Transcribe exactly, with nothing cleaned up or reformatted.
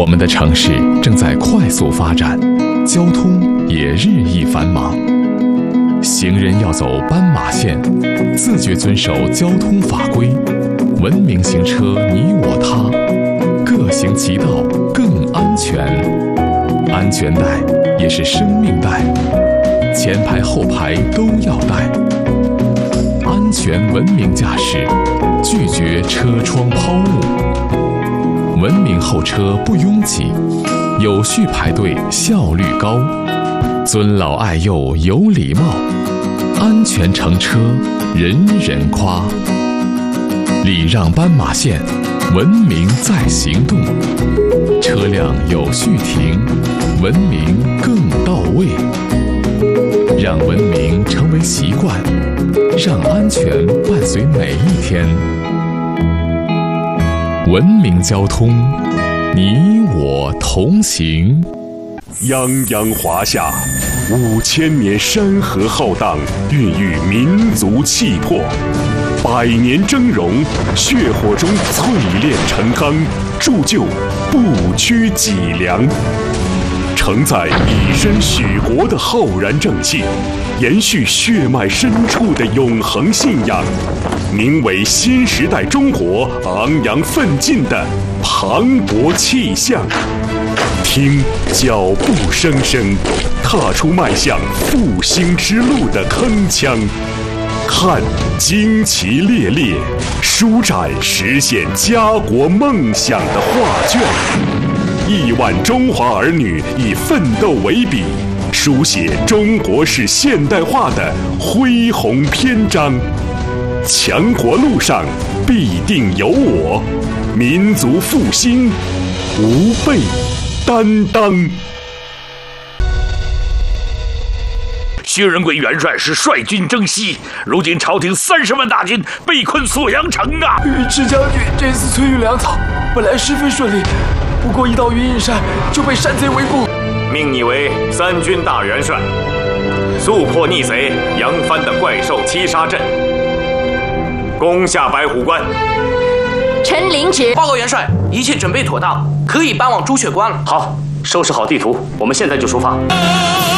我们的城市正在快速发展，交通也日益繁忙。行人要走斑马线，自觉遵守交通法规，文明行车你我他，各行其道更安全。安全带也是生命带，前排后排都要带。安全文明驾驶，拒绝车窗抛物。文明候车不拥挤，有序排队效率高，尊老爱幼有礼貌，安全乘车人人夸。礼让斑马线，文明在行动，车辆有序停，文明更到位。让文明成为习惯，让安全伴随每一天。文明交通，你我同行。 泱泱华夏，五千年山河浩荡，孕育民族气魄；百年峥嵘，血火中淬炼成钢，铸就不屈脊梁。承载以身许国的浩然正气，延续血脉深处的永恒信仰，名为新时代中国昂扬奋进的磅礴气象。听脚步声声，踏出迈向复兴之路的铿锵；看旌旗猎猎，舒展实现家国梦想的画卷。亿万中华儿女以奋斗为笔，书写中国式现代化的恢宏篇章。强国路上必定有我，民族复兴无备担当。 薛仁贵元帅是率军征西，如今朝廷三十万大军被困锁阳城啊！ 赤将军这次催育粮草本来十分顺利，不过一到云隐山就被山贼围攻。 命你为三军大元帅，速破逆贼扬帆的怪兽七杀阵，攻下白虎关。 臣领旨。 报告元帅，一切准备妥当，可以搬往朱雀关了。 好，收拾好地图，我们现在就出发。